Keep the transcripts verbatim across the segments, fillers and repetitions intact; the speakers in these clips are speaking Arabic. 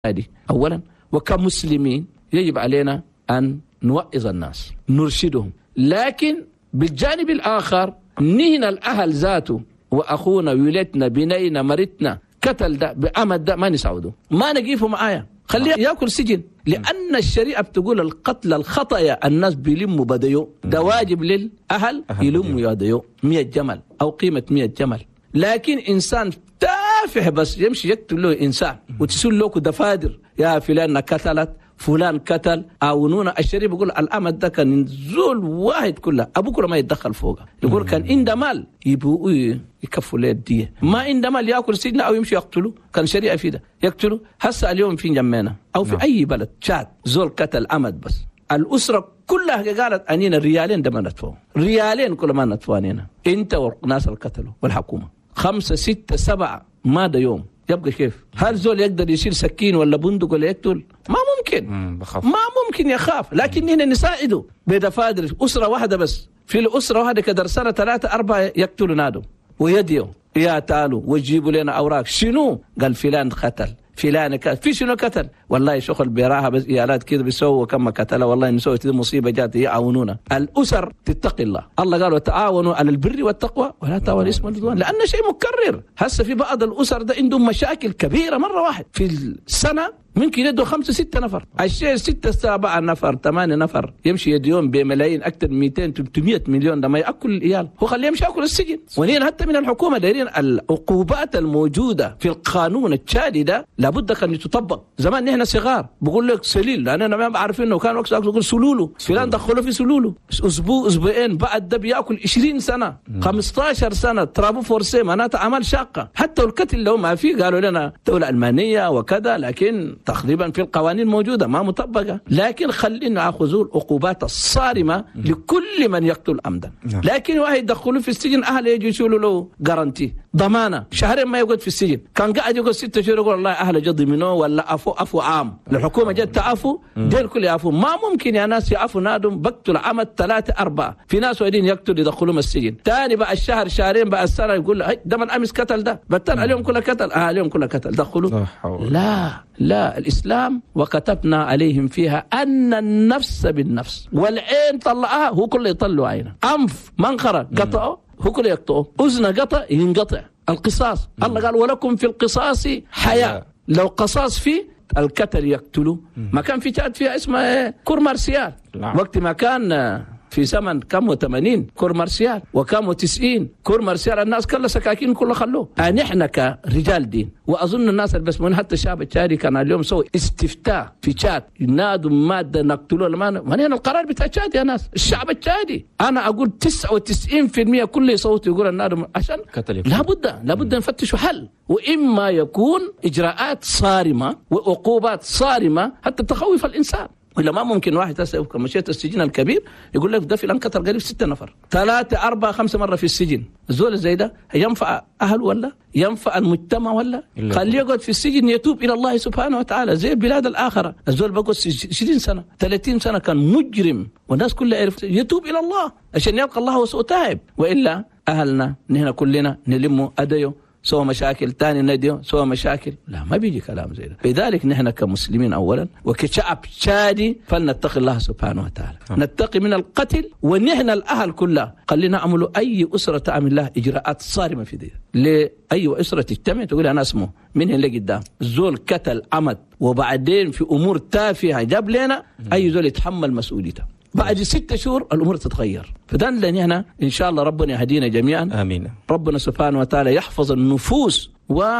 هذه أولا. وكمسلمين يجب علينا أن نوعظ الناس نرشدهم، لكن بالجانب الآخر نهنا الأهل ذاته وأخونا ولدنا بنينا مرتنا قتل ده بعمد ده ما نسعوده، ما نجيفه معايا، خليه يأكل سجن، لأن الشريعة بتقول القتل الخطأ الناس بيلموا بديو، ده واجب للأهل يلموا يديو مية جمل أو قيمة مية جمل. لكن إنسان تافه بس يمشي يقتل له إنسان وتسول له دفادر يا فلان قتلت فلان قتل أونونا. الشريعة بيقول الأمد ده كان زول واحد كله أبوك ما يتدخل فوقه، يقول كان عنده مال يبقوا يكفوا له الدية، ما عنده مال يأكل سجن أو يمشي يقتله، كان شريعة في ده يقتله. هسه اليوم في جمينا أو في أي بلد شاد زول قتل أمد بس الأسرة كلها قالت أنينا ريالين ده ما ندفعوا، ريالين كل ما ندفعوا أنينا أنت والناس اللي قتلوا والحكومة خمسة ستة سبعة ما ده يوم يبقى كيف؟ هل زول يقدر يشيل سكين ولا بندق ولا يقتل؟ ما ممكن، ما ممكن يخاف. لكن هنا نساعده بدفادر أسرة واحدة بس، في الأسرة واحدة كدر سنة ثلاثة أربعة يقتلوا نادو ويديو يا تالو ويجيبوا لنا أوراق شنو؟ قال فلان قتل فلان كذا، في شنو قتل؟ والله شغل بيراها بس إيالات كذا بيسووا كم قتله، والله نسوي كذا مصيبة جات يعاونونا. الأسر تتقي الله، الله قال وتعاونوا على البر والتقوى ولا تعاونوا اسم العدوان، لأن شيء مكرر. هسه في بعض الأسر ده عندهم مشاكل كبيرة مرة واحد في السنة ممكن يدوا خمسة ستة نفر، الشيء ستة سبعة نفر ثمانية نفر يمشي يديهم بملايين أكثر من مئتين ثلاثمئة مليون، ده ما يأكل الإيال، هو خليه يمشي يأكل السجن. ونين حتى من الحكومة دايرين العقوبات الموجودة في القانون التشادي ده لابد أن تطبق. زمان نحن صغار بقول لك سليل، لأن أنا ما بعرف إنه كان وقت أقول سلولو فلان دخلوا في سلولو، أسبوع أسبوعين بعد ده بيأكل عشرين سنة خمسة عشر سنة ترابو فورسي، معناتها أعمال شاقة. حتى القتل لو ما فيه قالوا لنا دولة ألمانية وكذا، لكن تقريبا في القوانين موجودة ما مطبقة. لكن خلينا نأخذوا العقوبات الصارمة لكل من يقتل عمدا. لكن واحد يدخلوا في السجن أهل يجي يشيلوا له جارانتي ضمانة شهرين ما يقعد في السجن، كان قاعد يقعد ستة شهور يقول الله أهل جد منه ولا أفو أفو عام، الحكومة جت تعفو دير كل يعفو. ما ممكن يا ناس يعفو نادم بقتل عمد ثلاثة أربعة، في ناس ويدين يقتل يدخلوهم السجن، تاني بقى الشهر شهرين بقى السنة يقول ده من أمس قتل ده بطل اليوم كله قتل، آه اليوم كله قتل دخلوا. لا لا، الإسلام وكتبنا عليهم فيها أن النفس بالنفس والعين طلعها هو كله يطلع عينه، أنف منخرة قطعه هو كله يقطعه، أذن قطع ينقطع. القصاص الله قال ولكم في القصاص حياة، لو قصاص فيه القتل يقتلوا. ما كان في تاد فيها اسمها كور مارسيال وقت ما كان في زمن كم وثمانين كور مارسيال وكم وتسعين كور مارسيال، الناس كلها سكاكين كلها خلوه. نحن كرجال دين وأظن الناس بس من حتى الشعب التشادي كان اليوم سوي استفتاء في تشاد ينادوا مادة نقتلوه لما من هنا القرار بتاع تشاد يا ناس الشعب التشادي. أنا أقول تسعة وتسعين بالمئة كله يصوت يقول النادم عشان لابد لابد نفتشوا حل، وإما يكون إجراءات صارمة وعقوبات صارمة حتى تخوف الإنسان. ولا ما ممكن واحد هسه مشيت السجن الكبير يقول لك ده فلان قتل قريب ستة نفر ثلاثة أربعة خمسة مرة في السجن، الزول زي ده ينفع أهل ولا ينفع المجتمع ولا؟ خليه يقعد في السجن يتوب إلى الله سبحانه وتعالى زي البلاد الآخرة. الزول بقعد عشرين سنة ثلاثين سنة كان مجرم والناس كلها يعرف يتوب إلى الله عشان يلقى الله وسوء تائب. وإلا أهلنا نحن كلنا نلموا أديو سوى مشاكل تاني نديو سوى مشاكل، لا ما بيجي كلام زي ده. لذلك نحن كمسلمين أولا وكشعب شادي فلنتقي الله سبحانه وتعالى، نتقي من القتل. ونحن الأهل كلها خلينا نعملوا أي أسرة تعمل لها إجراءات صارمة في دي. لأي أسرة تجتمع تقول أنا اسمه من اللي قدام زول قتل عمد وبعدين في أمور تافهة جاب لنا، أي زول يتحمل مسؤوليته. بعد ستة شهور الأمور تتغير. فدان هنا إن شاء الله ربنا يهدينا جميعا، آمين. ربنا سبحانه وتعالى يحفظ النفوس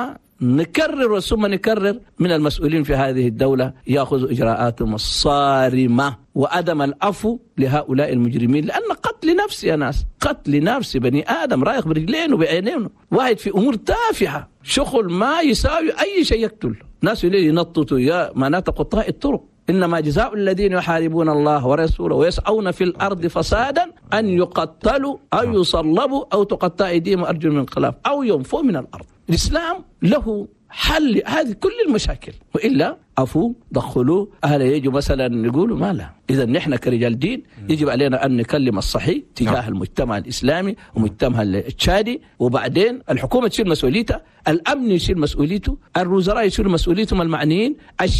ونكرر ثم نكرر من المسؤولين في هذه الدولة يأخذوا إجراءاتهم الصارمة وعدم العفو لهؤلاء المجرمين، لأن قتل نفس يا ناس قتل نفس بني آدم رايح برجلين وبعينين، واحد في أمور تافهة شغل ما يساوي أي شيء يقتل ناس يلي ينططوا يا معناته قطاع الطرق. إنما جزاء الذين يحاربون الله ورسوله ويسعون في الأرض فسادا أن يقتلوا أو يصلبوا أو تقطع أيديهم وأرجلهم من خلاف أو ينفوا من الأرض. الإسلام له حل هذه كل المشاكل. وإلا أفو دخلوا أهل يجوا مثلا يقولوا ما لا. إذا نحن كرجال دين يجب علينا أن نكلم الصحيح تجاه المجتمع الإسلامي ومجتمع التشادي، وبعدين الحكومة تشيل مسؤوليتها، الأمن يشيل مسؤوليته، الوزراء يشيلوا مسؤوليتهم المعنيين،